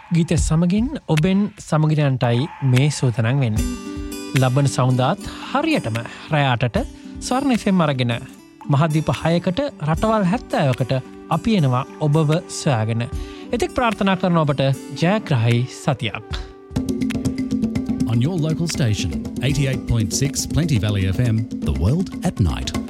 ගීත සමගින් ඔබෙන් සමගිනයන්ටයි මේ සූතනන් වෙන්නේ. ලබන සෞන්දාත් හරියටම රැයාටට ස්වර්ණ FM අරගෙන මහදීප 6කට රටවල් 70කට අපි එනවා ඔබව සොයාගෙන. එතෙක් ප්‍රාර්ථනා කරන ඔබට ජයග්‍රහයි සතියක්. On your local station, 88.6 Plenty Valley FM, the world at night.